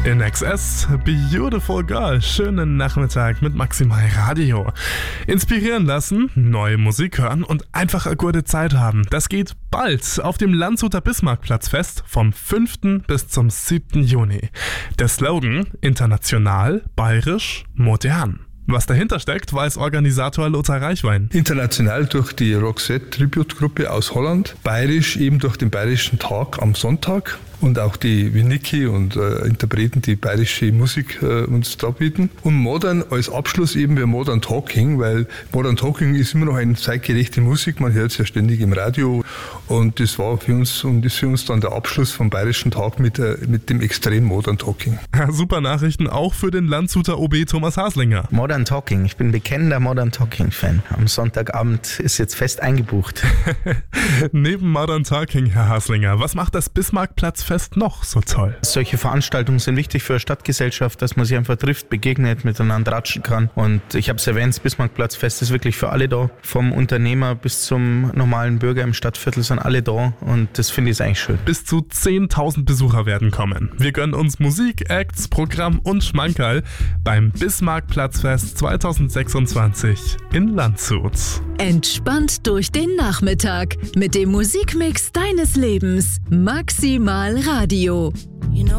In XS, Beautiful Girl, schönen Nachmittag mit Maximal Radio. Inspirieren lassen, neue Musik hören und einfach eine gute Zeit haben. Das geht bald auf dem Landshuter Bismarckplatzfest vom 5. bis zum 7. Juni. Der Slogan: international, bayerisch, modern. Was dahinter steckt, weiß Organisator Lothar Reichwein. International durch die Roxette-Tribute-Gruppe aus Holland, bayerisch eben durch den Bayerischen Tag am Sonntag und auch die Winiki und Interpreten, die bayerische Musik uns da bieten. Und Modern als Abschluss eben wir Modern Talking, weil Modern Talking ist immer noch eine zeitgerechte Musik, man hört es ja ständig im Radio und das war für uns und ist für uns dann der Abschluss vom Bayerischen Tag mit dem extrem Modern Talking. Ja, super Nachrichten auch für den Landshuter OB Thomas Haslinger. Modern Talking, ich bin bekennender Modern Talking Fan. Am Sonntagabend ist jetzt fest eingebucht. Neben Modern Talking, Herr Haslinger, was macht das Bismarckplatzfest noch so toll? Solche Veranstaltungen sind wichtig für eine Stadtgesellschaft, dass man sich einfach trifft, begegnet, miteinander ratschen kann. Und ich habe es erwähnt, das Bismarckplatzfest ist wirklich für alle da. Vom Unternehmer bis zum normalen Bürger im Stadtviertel sind alle da und das finde ich eigentlich schön. Bis zu 10.000 Besucher werden kommen. Wir gönnen uns Musik, Acts, Programm und Schmankerl beim Bismarckplatzfest 2026 in Landshut. Entspannt durch den Nachmittag mit dem Musikmix deines Lebens. Maximal Radio.